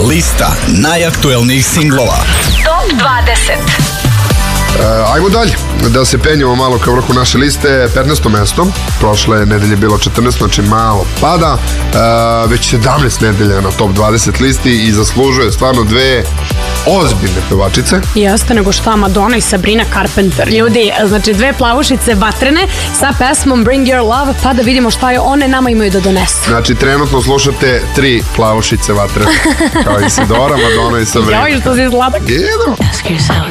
Lista najaktuelnijih singlova. Top 20. Ajmo dalje, da se penjemo malo ka vrhu naše liste. 15. mesto, prošle nedelje bilo 14, znači malo pada. Već 17 nedelja na top 20 listi i zaslužuje stvarno dve ozbiljne pevačice. Jeste, nego šta, Madonna i Sabrina Carpenter. Ljudi, znači dve plavušice vatrene sa pesmom Bring Your Love, pa da vidimo šta je one nama imaju da donesu. Znači, trenutno slušate tri plavušice vatrene, kao Isidora, Madonna i Sabrina. Joj, što si sladak. Jedno.